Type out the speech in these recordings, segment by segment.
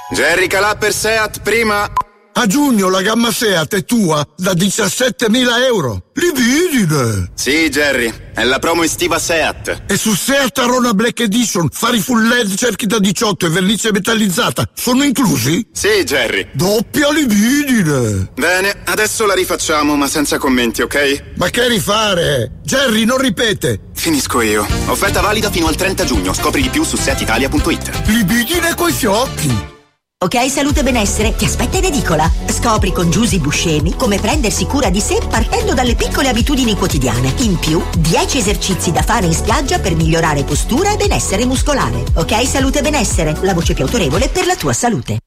Jerry Calà per Seat, prima. A giugno la gamma Seat è tua da 17.000 euro. Libidine! Sì, Jerry, è la promo estiva Seat. E su Seat Arona Black Edition, fari full LED, cerchi da 18 e vernice metallizzata, sono inclusi? Sì, Jerry. Doppia libidine! Bene, adesso la rifacciamo, ma senza commenti, ok? Ma che rifare? Jerry, non ripete! Finisco io. Offerta valida fino al 30 giugno. Scopri di più su seatitalia.it. Libidine coi fiocchi! Ok Salute Benessere ti aspetta in edicola. Scopri con Giusy Buscemi come prendersi cura di sé partendo dalle piccole abitudini quotidiane. In più, 10 esercizi da fare in spiaggia per migliorare postura e benessere muscolare. Ok Salute Benessere, la voce più autorevole per la tua salute.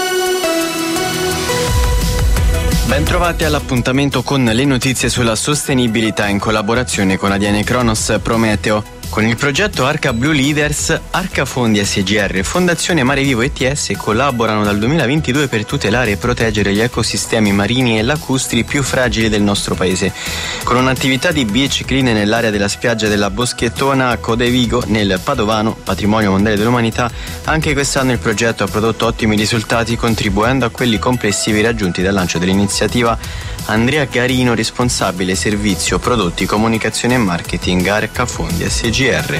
Bentrovati all'appuntamento con le notizie sulla sostenibilità in collaborazione con ADN Cronos Prometeo. Con il progetto Arca Blue Leaders, Arca Fondi SGR, Fondazione Mare Vivo ETS collaborano dal 2022 per tutelare e proteggere gli ecosistemi marini e lacustri più fragili del nostro paese. Con un'attività di beach clean nell'area della spiaggia della Boschettona a Codevigo, nel Padovano, patrimonio mondiale dell'umanità, anche quest'anno il progetto ha prodotto ottimi risultati contribuendo a quelli complessivi raggiunti dal lancio dell'iniziativa. Andrea Garino, responsabile servizio, prodotti, comunicazione e marketing Arca Fondi SGR.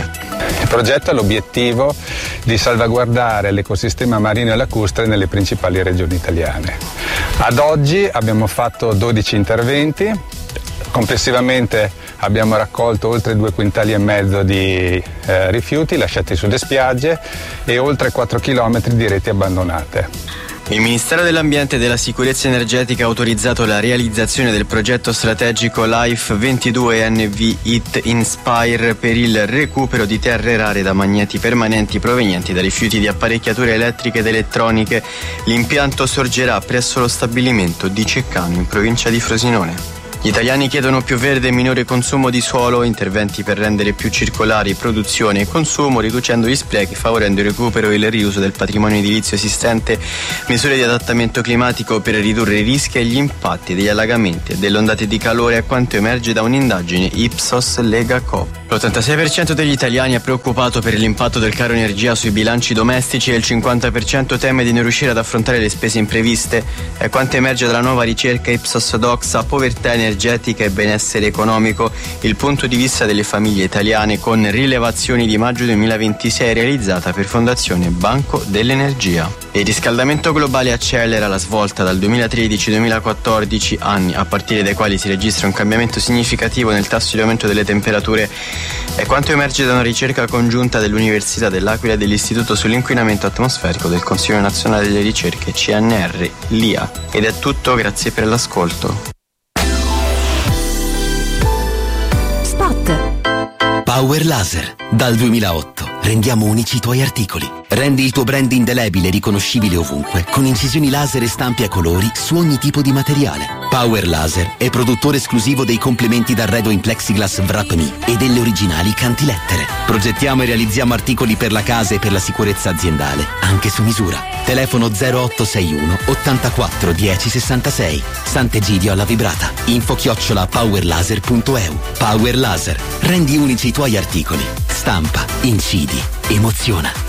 Il progetto ha l'obiettivo di salvaguardare l'ecosistema marino e lacustre nelle principali regioni italiane. Ad oggi abbiamo fatto 12 interventi, complessivamente abbiamo raccolto oltre 2,5 quintali di rifiuti lasciati sulle spiagge e oltre 4 chilometri di reti abbandonate. Il Ministero dell'Ambiente e della Sicurezza Energetica ha autorizzato la realizzazione del progetto strategico LIFE 22 NV IT Inspire per il recupero di terre rare da magneti permanenti provenienti da rifiuti di apparecchiature elettriche ed elettroniche. L'impianto sorgerà presso lo stabilimento di Ceccano in provincia di Frosinone. Gli italiani chiedono più verde e minore consumo di suolo, interventi per rendere più circolari produzione e consumo, riducendo gli sprechi, favorendo il recupero e il riuso del patrimonio edilizio esistente, misure di adattamento climatico per ridurre i rischi e gli impatti degli allagamenti e delle ondate di calore, a quanto emerge da un'indagine Ipsos Lega Coop. L'86% degli italiani è preoccupato per l'impatto del caro energia sui bilanci domestici e il 50% teme di non riuscire ad affrontare le spese impreviste. È quanto emerge dalla nuova ricerca Ipsos Doxa, povertà energetica e benessere economico, il punto di vista delle famiglie italiane, con rilevazioni di maggio 2026 realizzata per Fondazione Banco dell'Energia. Il riscaldamento globale accelera la svolta dal 2013-2014, anni a partire dai quali si registra un cambiamento significativo nel tasso di aumento delle temperature. È quanto emerge da una ricerca congiunta dell'Università dell'Aquila e dell'Istituto sull'inquinamento atmosferico del Consiglio Nazionale delle Ricerche CNR, LIA. Ed è tutto, grazie per l'ascolto. Power Laser. Dal 2008 rendiamo unici i tuoi articoli. Rendi il tuo brand indelebile riconoscibile ovunque con incisioni laser e stampi a colori su ogni tipo di materiale. Power Laser è produttore esclusivo dei complementi d'arredo in plexiglass Wrap Me e delle originali cantilettere. Progettiamo e realizziamo articoli per la casa e per la sicurezza aziendale, anche su misura. Telefono 0861 84 10 66. Sant'Egidio alla Vibrata. info@powerlaser.eu. Power Laser. Rendi unici i tuoi articoli. Stampa, incidi, emoziona.